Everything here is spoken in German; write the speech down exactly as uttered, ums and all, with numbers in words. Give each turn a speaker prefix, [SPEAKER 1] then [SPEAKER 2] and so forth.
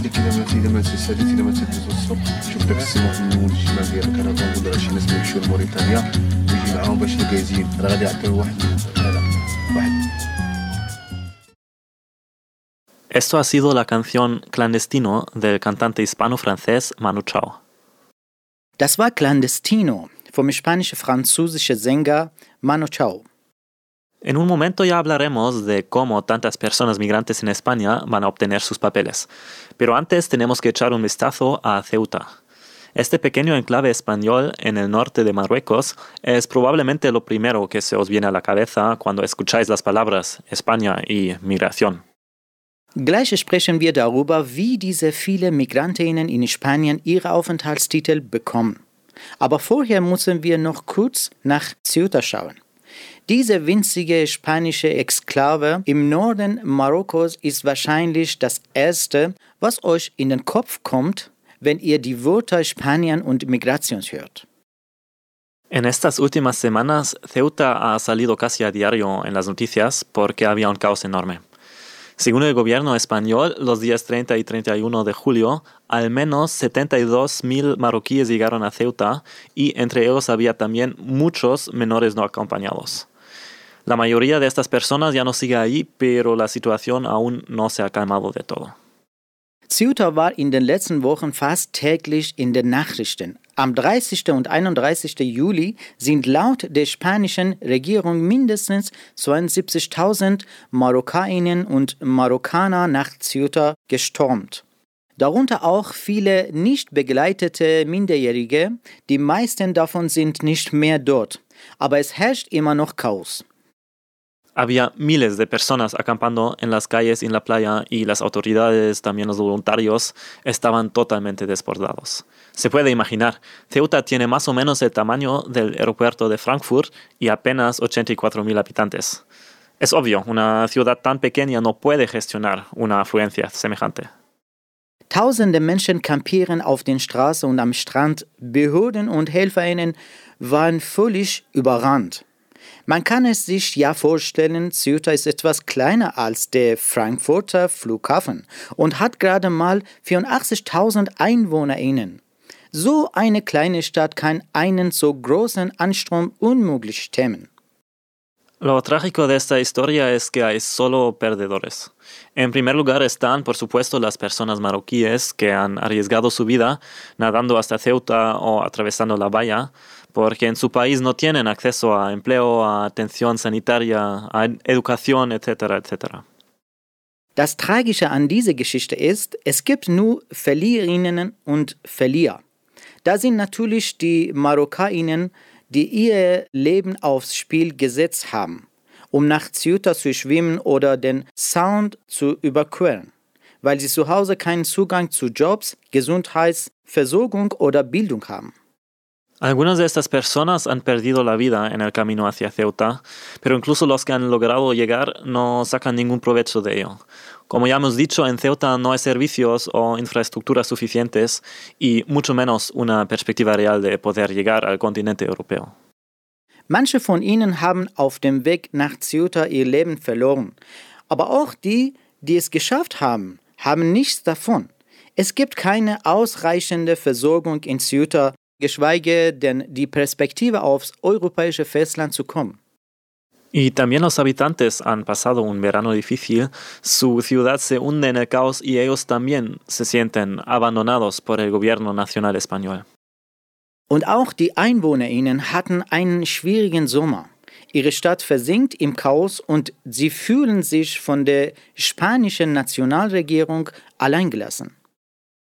[SPEAKER 1] كيلومتر كيلومتر سالي كيلومتر دوز الصبح شوف داك السماح من الشمال ديال الكرفان ولا شي ناس يمشيو لموريتانيا ويجي معاهم باش الكايزين راه غادي يعطيو واحد هذا واحد.
[SPEAKER 2] Esto ha sido la canción Clandestino del cantante hispano-francés Manu Chao.
[SPEAKER 3] Das war Clandestino vom spanisch-französischen Sänger Manu Chao.
[SPEAKER 2] En un momento ya hablaremos de cómo tantas personas migrantes en España van a obtener sus papeles, pero antes tenemos que echar un vistazo a Ceuta. Este pequeño enclave español en el norte de Marruecos es probablemente lo primero que se os viene a la cabeza cuando escucháis las palabras España y migración.
[SPEAKER 3] Gleich sprechen wir darüber, wie diese vielen Migrantinnen in Spanien ihre Aufenthaltstitel bekommen. Aber vorher müssen wir noch kurz nach Ceuta schauen. Diese winzige spanische Exklave im Norden Marokkos ist wahrscheinlich das Erste, was euch in den Kopf kommt, wenn ihr die Wörter Spanien und Migration hört.
[SPEAKER 2] En estas últimas semanas, Ceuta ha salido casi a diario en las noticias porque había un caos enorme. Según el gobierno español, los días treinta y treinta y uno de julio, al menos setenta y dos mil marroquíes llegaron a Ceuta y entre ellos había también muchos menores no acompañados. La mayoría de estas personas ya no sigue allí, pero la situación aún no se ha calmado de todo.
[SPEAKER 3] Ceuta war in den letzten Wochen fast täglich in den Nachrichten. Am dreißigsten und einunddreißigsten Juli sind laut der spanischen Regierung mindestens zweiundsiebzigtausend Marokkaninnen und Marokkaner nach Ceuta gestürmt. Darunter auch viele nicht begleitete Minderjährige, die meisten davon sind nicht mehr dort. Aber es herrscht immer noch Chaos.
[SPEAKER 2] Había miles de personas acampando en las calles y en la playa y las autoridades, también los voluntarios, estaban totalmente desbordados. Se puede imaginar, Ceuta tiene más o menos el tamaño del aeropuerto de Frankfurt y apenas ochenta y cuatro mil habitantes. Es obvio, una ciudad tan pequeña no puede gestionar una afluencia semejante.
[SPEAKER 3] Tausende Menschen kampieren auf den Straßen und am Strand. Behörden und HelferInnen waren völlig überrannt. Man kann es sich ja vorstellen, Ceuta ist etwas kleiner als der Frankfurter Flughafen und hat gerade mal vierundachtzigtausend EinwohnerInnen. So eine kleine Stadt kann einen so großen Anstrom unmöglich stemmen.
[SPEAKER 2] Lo trágico de esta historia es que hay solo perdedores. En primer lugar están, por supuesto, las personas marroquíes que han arriesgado su vida nadando hasta Ceuta o atravesando la valla, porque en su país no tienen acceso a empleo, a atención sanitaria, a educación, etcétera, etcétera.
[SPEAKER 3] Das Tragische an dieser Geschichte ist, es gibt nur Verliererinnen und Verlierer. Da sind natürlich die Marokkaninnen, die ihr Leben aufs Spiel gesetzt haben, um nach Ceuta zu schwimmen oder den Sound zu überqueren, weil sie zu Hause keinen Zugang zu Jobs, Gesundheitsversorgung oder Bildung haben.
[SPEAKER 2] Algunas de estas personas han perdido la vida en el camino hacia Ceuta, pero incluso los que han logrado llegar no sacan ningún provecho de ello. Como ya hemos dicho, en Ceuta no hay servicios o infraestructuras suficientes y mucho menos una perspectiva real de poder llegar al continente europeo.
[SPEAKER 3] Manche von ihnen haben auf dem Weg nach Ceuta ihr Leben verloren. Aber auch die, die es geschafft haben, haben nichts davon. Es gibt keine ausreichende Versorgung in Ceuta, geschweige denn die Perspektive aufs europäische Festland zu kommen.
[SPEAKER 2] Y también los habitantes han pasado un verano difícil, su ciudad se hunde en el caos y ellos también se sienten abandonados por el gobierno nacional español.
[SPEAKER 3] Und auch die EinwohnerInnen hatten einen schwierigen Sommer. Ihre Stadt versinkt im Chaos und sie fühlen sich von der spanischen Nationalregierung alleingelassen.